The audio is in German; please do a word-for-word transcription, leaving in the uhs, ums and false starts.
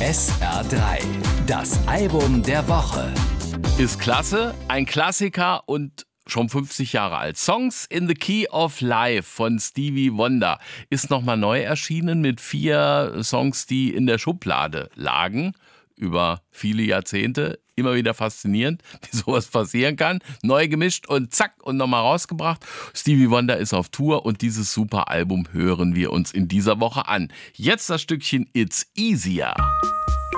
S R drei, das Album der Woche. Ist klasse, ein Klassiker und schon fünfzig Jahre alt. Songs in the Key of Life von Stevie Wonder ist nochmal neu erschienen mit vier Songs, die in der Schublade lagen über viele Jahrzehnte. Immer wieder faszinierend, wie sowas passieren kann. Neu gemischt und zack und nochmal rausgebracht. Stevie Wonder ist auf Tour und dieses super Album hören wir uns in dieser Woche an. Jetzt das Stückchen It's Easier.